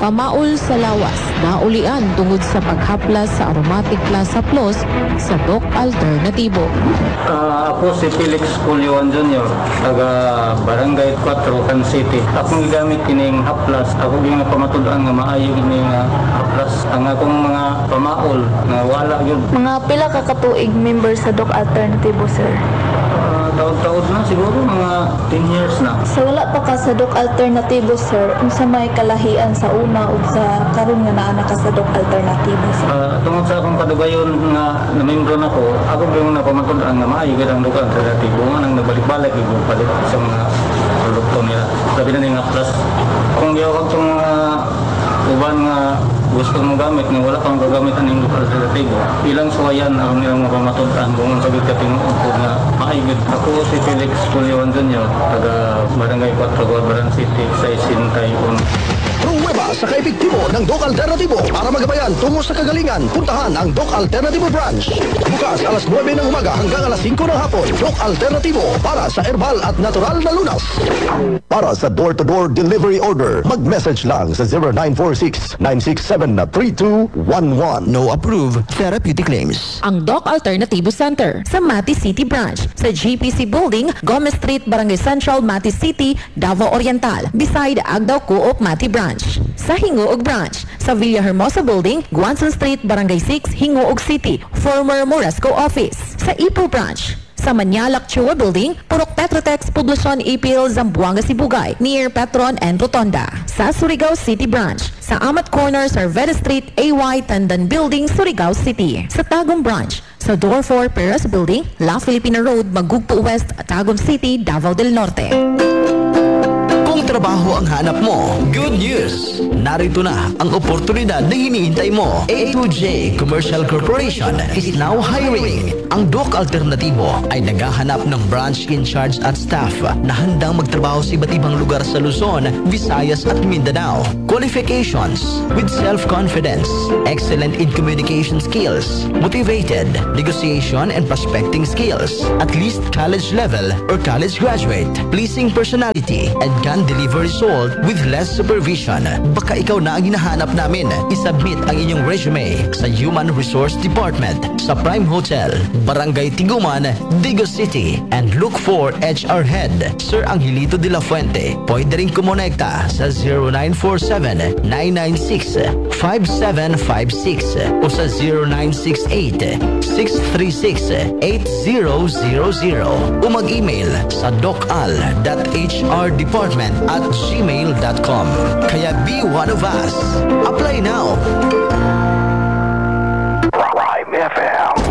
Pamaol sa lawas, naulian tungod sa paghaplas sa Aromatic Plaza Plus sa Doc Alternatibo. Ako si Felix Culioan Jr., taga Barangay 4, Can City. Akong gigamit kining haplas, ako yung napamatud-an nga maayo kining haplas. Ang akong mga pamaol nga wala yun. Mga pila ka katuig member sa Doc Alternatibo, sir? Taon-taon na siguro, mga 10 years na. Sa wala pa ka sa Doc Alternatibo, sir, unsa may kalahian sa una ug sa karon nga naa ka sa Doc Alternatibo, sir? Tungod sa akong kadugayon nga namembro na ko, ako yung napamatud-an nga maayo gid ang Doc Alternatibo nga nang nagbalik-balik yung palit sa mga produkto nila. Sabi na nga plus, kung giyawag itong mga uban nga gusto mong gamit nga wala pang gagamit ang Doc Alternatibo, ilang suwayan ang nilang mapamatud-an kung sabi ka tinuod nga maayos. Ako si Felix Culioan Jr., taga Barangay 4, Guadalajara City, sa Isintay-Un. Pruweba sa kaepektibo ng Doc Alternatibo. Para magabayan tungo sa kagalingan, puntahan ang Doc Alternatibo Branch. Bukas alas 9 ng umaga hanggang alas 5 ng hapon. Doc Alternatibo para sa herbal at natural na lunas. Para sa door-to-door delivery order, mag-message lang sa 0946-967-3211. No approved therapeutic claims. Ang Doc Alternativo Center sa Mati City Branch sa GPC Building, Gomez Street, Barangay Central, Mati City, Davao Oriental, beside Agdao Co-op Mati Branch. Sa Hingoog Branch sa Villahermosa Building, Guanson Street, Barangay 6, Hingoog City, former Moresco Office. Sa Ipo Branch sa Manilac Chua Building, Purok Petrotex, Poblacion Ipil, Zamboanga, Sibugay, near Petron and Rotonda. Sa Surigao City Branch sa Amat Corner, Cervera Street, AY Tandan Building, Surigao City. Sa Tagum Branch sa Door 4 Perez Building, La Filipina Road, Magugpo West, Tagum City, Davao del Norte. Kung trabaho ang hanap mo, good news! Narito na ang oportunidad na hinihintay mo. A2J Commercial Corporation is now hiring. Ang Doc Alternatibo ay naghahanap ng branch in charge at staff na handang magtrabaho sa iba't ibang lugar sa Luzon, Visayas at Mindanao. Qualifications with self-confidence, excellent in communication skills, motivated, negotiation and prospecting skills, at least college level or college graduate, pleasing personality, and can deliver result with less supervision. Baka ikaw na ang hinahanap namin. Isubmit ang inyong resume sa Human Resource Department sa Prime Hotel, Barangay Tiguman, Digo City, and look for HR Head, Sir Angelito de la Fuente. Pwede rin kumonekta sa 0947-996-5756 o sa 0968-636-8000 o mag-email sa docal.hrdepartment@gmail.com. Kaya be one of us. Apply now